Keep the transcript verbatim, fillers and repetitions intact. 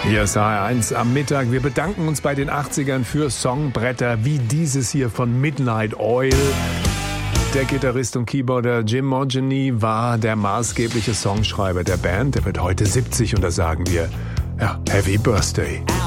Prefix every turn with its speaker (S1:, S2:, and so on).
S1: Hier ist H R eins am Mittag. Wir bedanken uns bei den achtzigern für Songbretter wie dieses hier von Midnight Oil. Der Gitarrist und Keyboarder Jim Montgomery war der maßgebliche Songschreiber der Band. Der wird heute siebzig und da sagen wir, ja, Happy Birthday.